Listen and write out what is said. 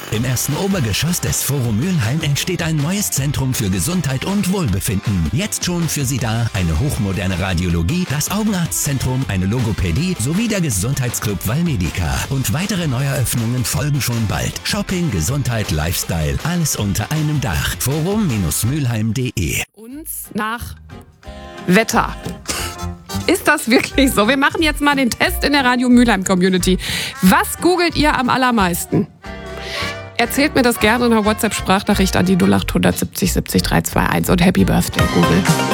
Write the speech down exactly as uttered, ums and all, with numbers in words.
Im ersten Obergeschoss des Forum Mülheim entsteht ein neues Zentrum für Gesundheit und Wohlbefinden. Jetzt schon für Sie da eine hochmoderne Radiologie, das Augenarztzentrum, eine Logopädie sowie der Gesundheitsclub Valmedica. Und weitere Neueröffnungen folgen schon bald. Shopping, Gesundheit, Lifestyle, alles unter einem Dach. forum Mülheim punkt de. Uns nach Wetter. Ist das wirklich so? Wir machen jetzt mal den Test in der Radio Mülheim Community. Was googelt ihr am allermeisten? Erzählt mir das gerne in einer WhatsApp-Sprachnachricht an die null acht siebzig siebzig drei zwei eins und Happy Birthday, Google.